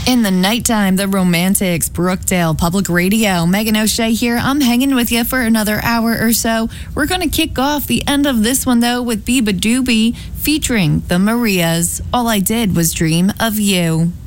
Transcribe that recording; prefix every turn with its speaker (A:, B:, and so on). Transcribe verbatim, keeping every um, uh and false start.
A: In the nighttime, the Romantics, Brookdale Public Radio. Megan O'Shea here. I'm hanging with you for another hour or so. We're going to kick off the end of this one, though, with Biba Doobie featuring the Marias. All I Did Was Dream of You.